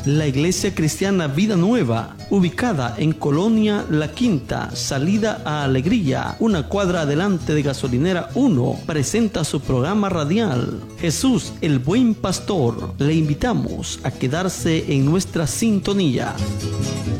La Iglesia Cristiana Vida Nueva, ubicada en Colonia La Quinta, salida a Alegría, una cuadra adelante de Gasolinera 1, presenta su programa radial Jesús el Buen Pastor. Le invitamos a quedarse en nuestra sintonía.